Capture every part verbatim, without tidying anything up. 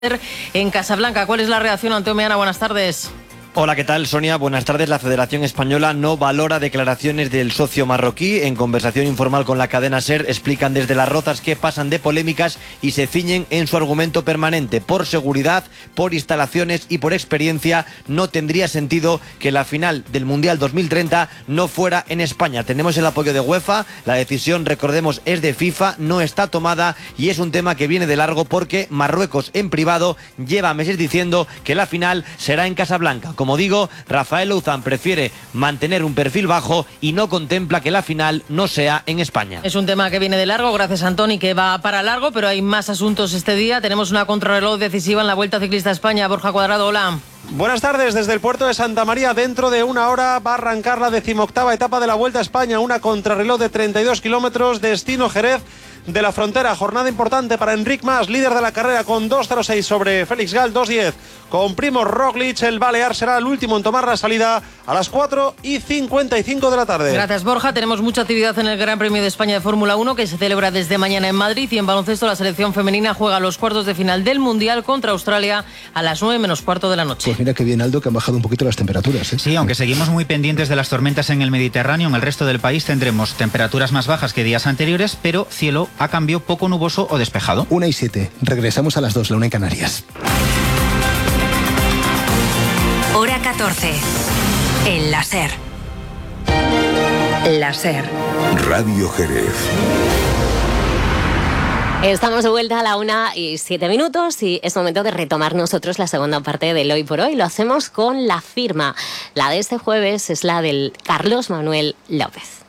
En Casablanca. ¿Cuál es la reacción, Anteo Meana? Buenas tardes. Hola, ¿qué tal, Sonia? Buenas tardes. La Federación Española no valora declaraciones del socio marroquí. En conversación informal con la cadena SER explican desde Las Rozas que pasan de polémicas y se ciñen en su argumento permanente. Por seguridad, por instalaciones y por experiencia, no tendría sentido que la final del Mundial dos mil treinta no fuera en España. Tenemos el apoyo de UEFA, la decisión, recordemos, es de FIFA, no está tomada y es un tema que viene de largo porque Marruecos en privado lleva meses diciendo que la final será en Casablanca. Como digo, Rafael Louzán prefiere mantener un perfil bajo y no contempla que la final no sea en España. Es un tema que viene de largo, gracias Antoni, que va para largo, pero hay más asuntos este día. Tenemos una contrarreloj decisiva en la Vuelta Ciclista a España. Borja Cuadrado, hola. Buenas tardes, desde el puerto de Santa María. Dentro de una hora va a arrancar la decimoctava etapa de la Vuelta a España, una contrarreloj de treinta y dos kilómetros, destino Jerez de la Frontera. Jornada importante para Enric Mas, líder de la carrera, con dos cero seis sobre Félix Gal, dos diez con Primož Roglič. El balear será el último en tomar la salida a las cuatro y cincuenta y cinco de la tarde. Gracias, Borja. Tenemos mucha actividad en el Gran Premio de España de Fórmula uno, que se celebra desde mañana en Madrid, y en baloncesto la selección femenina juega los cuartos de final del Mundial contra Australia a las nueve menos cuarto de la noche. Pues mira que bien, Aldo, que han bajado un poquito las temperaturas, ¿eh? Sí, aunque seguimos muy pendientes de las tormentas en el Mediterráneo, en el resto del país tendremos temperaturas más bajas que días anteriores, pero cielo a cambio poco nuboso o despejado. Una y siete. Regresamos a las dos, la una en Canarias. Hora catorce. En la SER. La SER. Radio Jerez. Estamos de vuelta a la una y siete minutos y es momento de retomar nosotros la segunda parte del Hoy por Hoy. Lo hacemos con la firma. La de este jueves es la del Carlos Manuel López.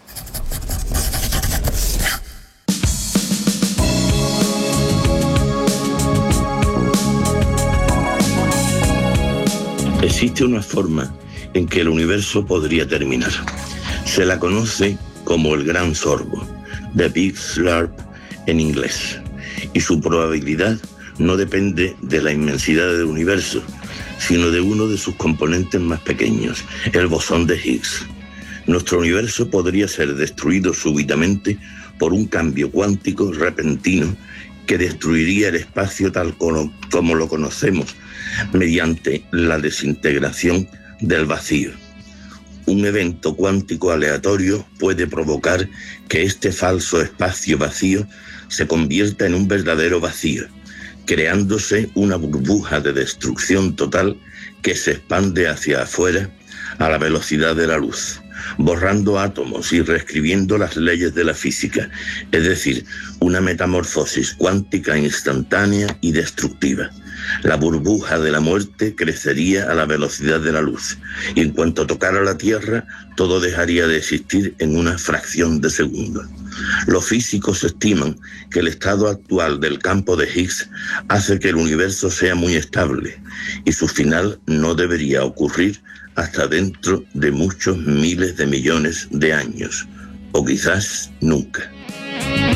Existe una forma en que el universo podría terminar. Se la conoce como el gran sorbo, The Big Slurp en inglés, y su probabilidad no depende de la inmensidad del universo, sino de uno de sus componentes más pequeños, el bosón de Higgs. Nuestro universo podría ser destruido súbitamente por un cambio cuántico repentino que destruiría el espacio tal como, como lo conocemos, mediante la desintegración del vacío. Un evento cuántico aleatorio puede provocar que este falso espacio vacío se convierta en un verdadero vacío, creándose una burbuja de destrucción total que se expande hacia afuera a la velocidad de la luz, borrando átomos y reescribiendo las leyes de la física, es decir, una metamorfosis cuántica instantánea y destructiva. La burbuja de la muerte crecería a la velocidad de la luz, y en cuanto tocara la Tierra, todo dejaría de existir en una fracción de segundo. Los físicos estiman que el estado actual del campo de Higgs hace que el universo sea muy estable, y su final no debería ocurrir hasta dentro de muchos miles de millones de años, o quizás nunca.